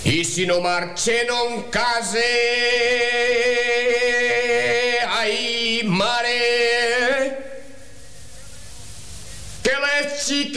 I si no marxe no en case, ai mare, que les xiques